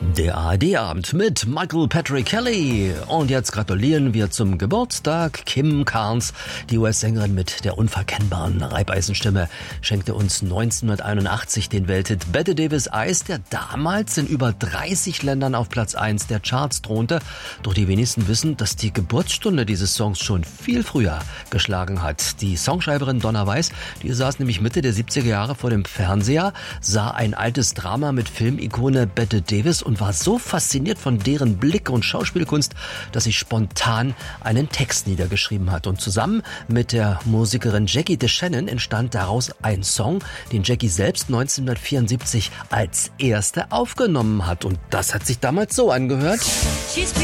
Der ARD-Abend mit Michael Patrick Kelly. Und jetzt gratulieren wir zum Geburtstag Kim Carnes. Die US-Sängerin mit der unverkennbaren Reibeisenstimme schenkte uns 1981 den Welthit Bette Davis Eyes, der damals in über 30 Ländern auf Platz 1 der Charts thronte. Doch die wenigsten wissen, dass die Geburtsstunde dieses Songs schon viel früher geschlagen hat. Die Songschreiberin Donna Weiss, die saß nämlich Mitte der 70er Jahre vor dem Fernseher, sah ein altes Drama mit Filmikone Bette Davis und war so fasziniert von deren Blick und Schauspielkunst, dass sie spontan einen Text niedergeschrieben hat. Und zusammen mit der Musikerin Jackie DeShannon entstand daraus ein Song, den Jackie selbst 1974 als erste aufgenommen hat. Und das hat sich damals so angehört.